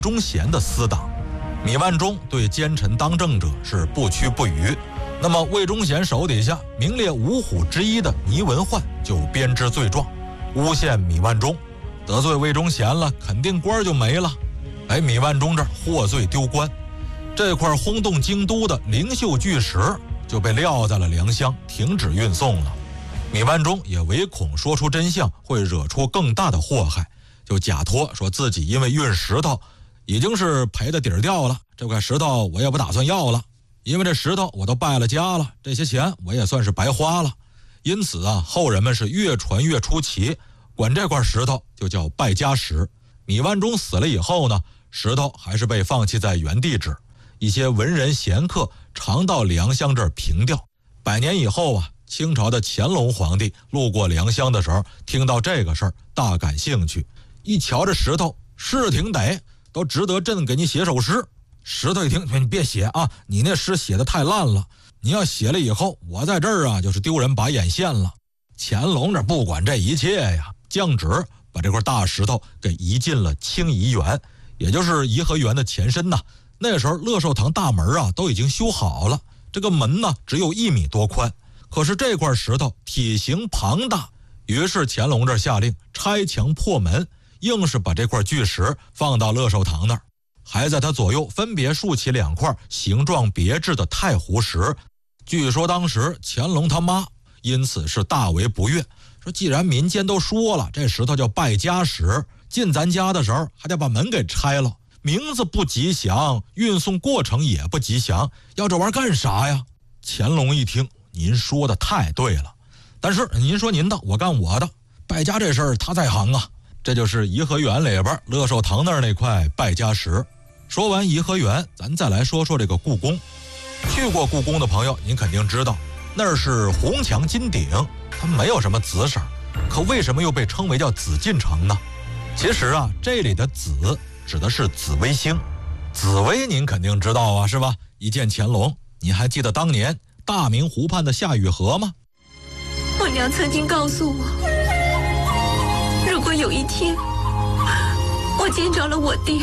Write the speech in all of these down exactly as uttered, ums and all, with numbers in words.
忠贤的私党。米万忠对奸臣当政者是不屈不渝，那么魏忠贤手底下名列五虎之一的倪文焕就编织罪状，诬陷米万忠，得罪魏忠贤了，肯定官就没了。哎，米万忠这儿获罪丢官，这块轰动京都的灵秀巨石就被撂在了良乡，停止运送了。米万忠也唯恐说出真相会惹出更大的祸害，就假托说自己因为运石头已经是赔的底儿掉了，这块石头我也不打算要了，因为这石头我都败了家了，这些钱我也算是白花了。因此啊，后人们是越传越出奇，管这块石头就叫败家石。米万忠死了以后呢，石头还是被放弃在原地址，一些文人闲客常到良乡这儿凭吊。百年以后啊，清朝的乾隆皇帝路过良乡的时候，听到这个事儿大感兴趣，一瞧这石头是挺得，都值得朕给你写首诗。石头一听，你别写啊，你那诗写的太烂了，你要写了以后我在这儿啊就是丢人把眼线了。乾隆这不管这一切呀，降旨把这块大石头给移进了清怡园，也就是颐和园的前身呐。那时候乐寿堂大门啊都已经修好了，这个门呢只有一米多宽，可是这块石头体型庞大，于是乾隆这下令拆墙破门，硬是把这块巨石放到乐寿堂那儿，还在它左右分别竖起两块形状别致的太湖石。据说当时乾隆他妈因此是大为不悦，说既然民间都说了这石头叫败家石，进咱家的时候还得把门给拆了，名字不吉祥，运送过程也不吉祥，要这玩意儿干啥呀？乾隆一听，您说的太对了，但是您说您的，我干我的，败家这事儿他在行啊。这就是颐和园里边乐寿堂那儿那块败家石。说完颐和园，咱再来说说这个故宫。去过故宫的朋友您肯定知道，那儿是红墙金顶，它没有什么紫色，可为什么又被称为叫紫禁城呢？其实啊，这里的紫指的是紫微星。紫薇您肯定知道啊，是吧？一见乾隆，你还记得当年大明湖畔的夏雨荷吗？ 我娘曾经告诉我，如果有一天我见着了我爹，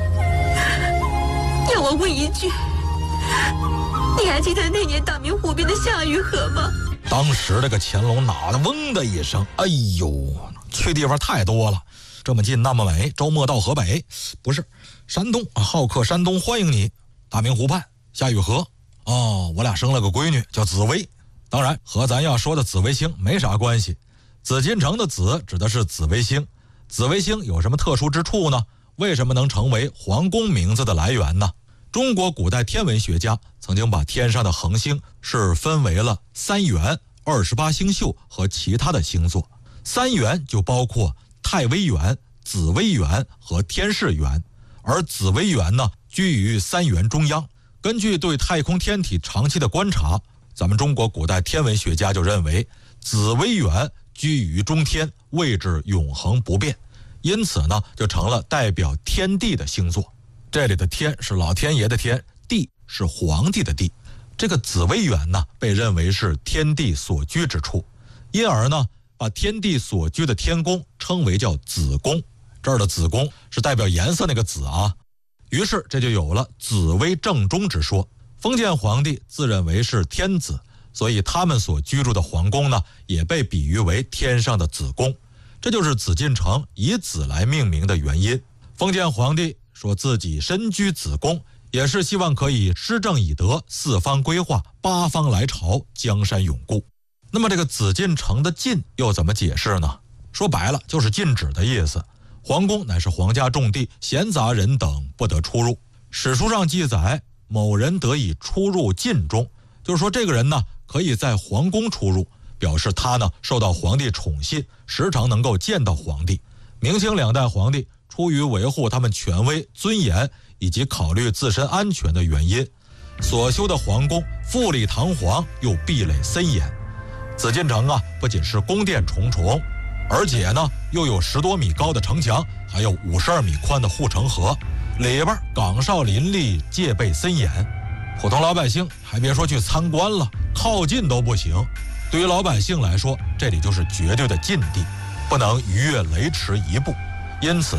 要我问一句，你还记得那年大明湖边的夏雨荷吗？ 当时这个乾隆脑袋嗡的一声，哎呦，去地方太多了，这么近那么美，周末到河北，不是山东，好客山东欢迎你。大明湖畔夏雨荷，哦，我俩生了个闺女叫紫薇，当然和咱要说的紫微星没啥关系。紫禁城的紫指的是紫微星，紫微星有什么特殊之处呢？为什么能成为皇宫名字的来源呢？中国古代天文学家曾经把天上的恒星是分为了三元、二十八星宿和其他的星座。三元就包括太微垣、紫微垣和天市垣，而紫微垣呢居于三元中央。根据对太空天体长期的观察，咱们中国古代天文学家就认为紫微垣居于中天，位置永恒不变，因此呢就成了代表天地的星座。这里的天是老天爷的天，地是皇帝的地。这个紫微垣呢被认为是天地所居之处，因而呢把天地所居的天宫称为叫紫宫。这儿的紫宫是代表颜色那个紫啊，于是这就有了紫微正中之说。封建皇帝自认为是天子，所以他们所居住的皇宫呢也被比喻为天上的紫宫，这就是紫禁城以紫来命名的原因。封建皇帝说自己身居紫宫，也是希望可以施政以德，四方规划，八方来朝，江山永固。那么这个紫禁城的禁又怎么解释呢？说白了就是禁止的意思。皇宫乃是皇家重地，闲杂人等不得出入。史书上记载，某人得以出入禁中，就是说这个人呢可以在皇宫出入，表示他呢受到皇帝宠信，时常能够见到皇帝。明清两代皇帝出于维护他们权威尊严以及考虑自身安全的原因，所修的皇宫富丽堂皇又壁垒森严。紫禁城啊不仅是宫殿重重，而且呢又有十多米高的城墙，还有五十二米宽的护城河，里边岗哨林立，戒备森严。普通老百姓还别说去参观了，靠近都不行。对于老百姓来说，这里就是绝对的禁地，不能逾越雷池一步。因此呢，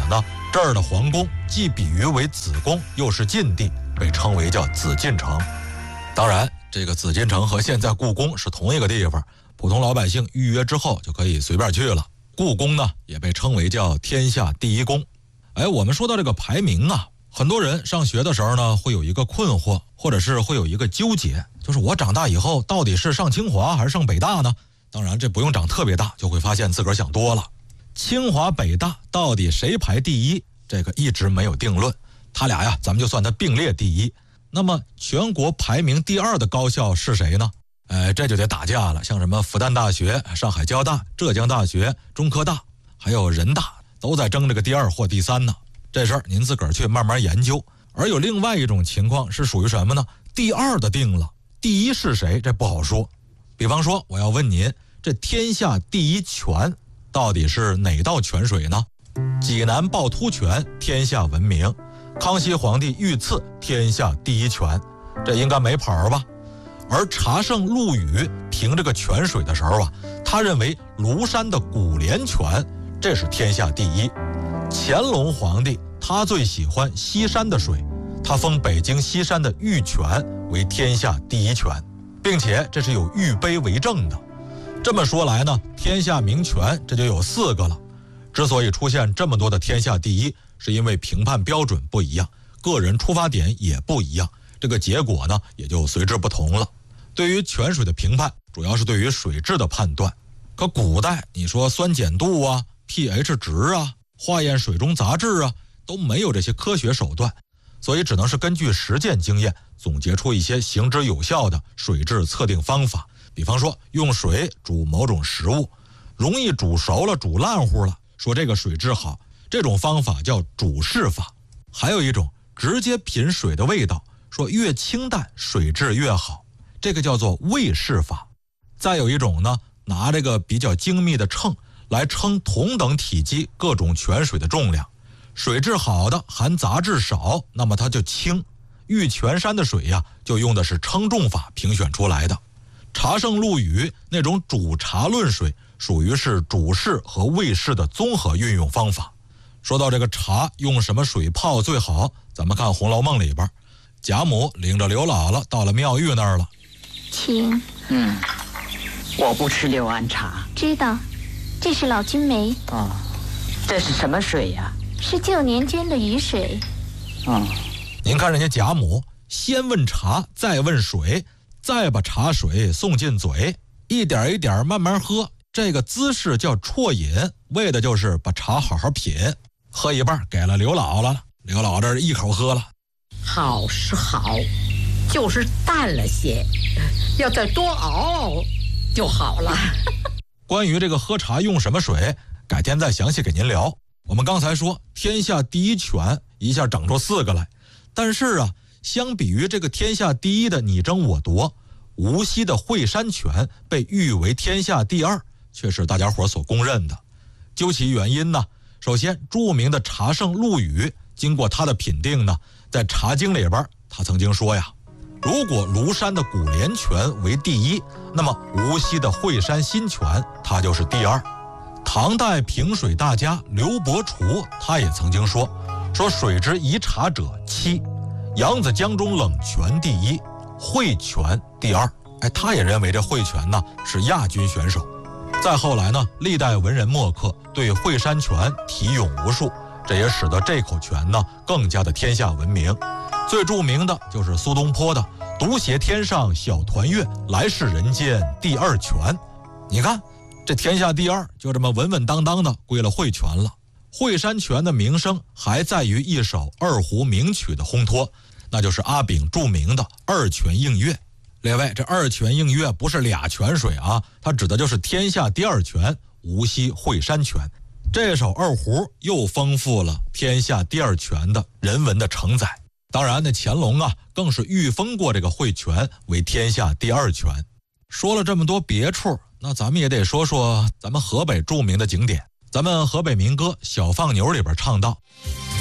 这儿的皇宫既比喻为子宫，又是禁地，被称为叫紫禁城。当然，这个紫禁城和现在故宫是同一个地方，普通老百姓预约之后就可以随便去了。故宫呢，也被称为叫天下第一宫。哎，我们说到这个排名啊，很多人上学的时候呢，会有一个困惑，或者是会有一个纠结，就是我长大以后到底是上清华还是上北大呢？当然，这不用长特别大，就会发现自个儿想多了。清华北大到底谁排第一？这个一直没有定论。他俩呀，咱们就算他并列第一。那么全国排名第二的高校是谁呢？呃，这就得打架了。像什么复旦大学、上海交大、浙江大学、中科大，还有人大，都在争这个第二或第三呢。这事儿您自个儿去慢慢研究。而有另外一种情况是属于什么呢？第二的定了，第一是谁？这不好说。比方说，我要问您，这天下第一泉到底是哪道泉水呢？济南趵突泉天下闻名，康熙皇帝御赐天下第一泉，这应该没跑吧？而茶圣陆羽评这个泉水的时候啊，他认为庐山的古莲泉这是天下第一。乾隆皇帝他最喜欢西山的水，他封北京西山的玉泉为天下第一泉，并且这是有玉碑为证的。这么说来呢，天下名泉这就有四个了。之所以出现这么多的天下第一，是因为评判标准不一样，个人出发点也不一样，这个结果呢也就随之不同了。对于泉水的评判，主要是对于水质的判断。可古代你说酸碱度啊、pH 值啊、化验水中杂质啊，都没有这些科学手段，所以只能是根据实践经验总结出一些行之有效的水质测定方法。比方说用水煮某种食物，容易煮熟了、煮烂乎了，说这个水质好，这种方法叫煮试法。还有一种直接品水的味道，说越清淡水质越好，这个叫做味试法。再有一种呢，拿这个比较精密的秤来称同等体积各种泉水的重量，水质好的含杂质少，那么它就轻。玉泉山的水呀，就用的是称重法评选出来的。茶圣陆羽那种煮茶论水，属于是煮试和味试的综合运用方法。说到这个茶用什么水泡最好，咱们看《红楼梦》里边，贾母领着刘姥姥到了妙玉那儿了。 请。 嗯，我不吃六安茶。 知道，这是老君梅。 哦，这是什么水呀？ 是旧年间的雨水。 嗯， 您看人家贾母先问茶，再问水，再把茶水送进嘴，一点一点慢慢喝，这个姿势叫啜饮，为的就是把茶好好品。喝一半给了刘姥姥了，刘姥姥这一口喝了。 好是好，就是淡了些，要再多熬就好了。 关于这个喝茶用什么水，改天再详细给您聊。我们刚才说天下第一泉，一下整出四个来，但是啊，相比于这个天下第一的你争我夺，无锡的惠山泉被誉为天下第二，却是大家伙所公认的。究其原因呢，首先著名的茶圣陆羽经过他的品定呢，在《茶经》里边他曾经说呀，如果庐山的古莲泉为第一，那么无锡的惠山新泉它就是第二。唐代评水大家刘伯厨他也曾经说，说水之宜茶者七，扬子江中冷泉第一，惠泉第二。哎，他也认为这惠泉呢是亚军选手。再后来呢，历代文人墨客对惠山泉题咏无数，这也使得这口泉呢更加的天下闻名。最著名的就是苏东坡的独携天上小团圆，来世人间第二泉。你看这天下第二就这么稳稳当当的归了惠泉了。惠山泉的名声还在于一首二胡名曲的烘托，那就是阿炳著名的二泉映月。列位，这二泉映月不是俩泉水啊，它指的就是天下第二泉无锡惠山泉。这首二胡又丰富了天下第二泉的人文的承载。当然那乾隆啊更是御封过这个惠泉为天下第二泉。说了这么多别处，那咱们也得说说咱们河北著名的景点。咱们河北民歌《小放牛》里边唱到，